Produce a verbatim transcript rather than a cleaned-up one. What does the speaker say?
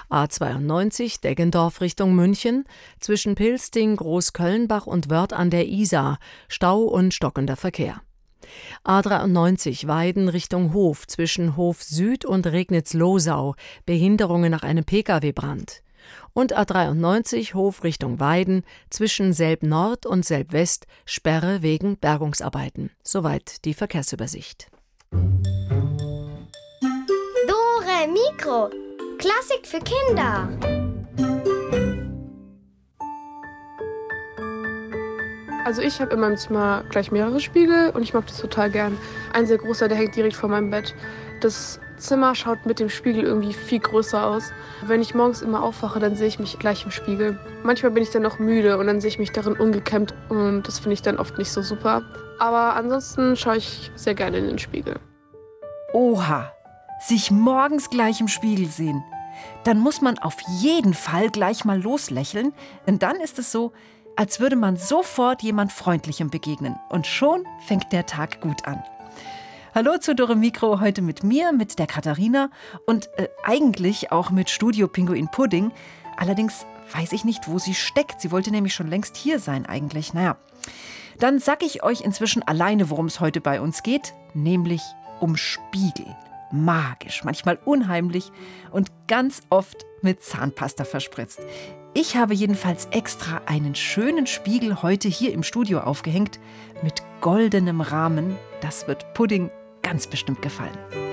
A zweiundneunzig Deggendorf Richtung München, zwischen Pilsting, Großkölnbach und Wörth an der Isar, Stau und stockender Verkehr. A dreiundneunzig Weiden Richtung Hof, zwischen Hof Süd und Regnitz-Losau, Behinderungen nach einem Pkw-Brand. Und A dreiundneunzig Hof Richtung Weiden, zwischen Selb Nord und Selb West, Sperre wegen Bergungsarbeiten. Soweit die Verkehrsübersicht. Dore Mikro, Klassik für Kinder. Also ich habe in meinem Zimmer gleich mehrere Spiegel und ich mag das total gern. Ein sehr großer, der hängt direkt vor meinem Bett. Das Zimmer schaut mit dem Spiegel irgendwie viel größer aus. Wenn ich morgens immer aufwache, dann sehe ich mich gleich im Spiegel. Manchmal bin ich dann noch müde und dann sehe ich mich darin ungekämmt und das finde ich dann oft nicht so super. Aber ansonsten schaue ich sehr gerne in den Spiegel. Oha, sich morgens gleich im Spiegel sehen. Dann muss man auf jeden Fall gleich mal loslächeln, denn dann ist es so, als würde man sofort jemand Freundlichem begegnen. Und schon fängt der Tag gut an. Hallo zu Dore Mikro, heute mit mir, mit der Katharina und äh, eigentlich auch mit Studio Pinguin Pudding. Allerdings weiß ich nicht, wo sie steckt. Sie wollte nämlich schon längst hier sein eigentlich. Naja, dann sag ich euch inzwischen alleine, worum es heute bei uns geht, nämlich um Spiegel. Magisch, manchmal unheimlich und ganz oft mit Zahnpasta verspritzt. Ich habe jedenfalls extra einen schönen Spiegel heute hier im Studio aufgehängt mit goldenem Rahmen. Das wird Pudding ganz bestimmt gefallen.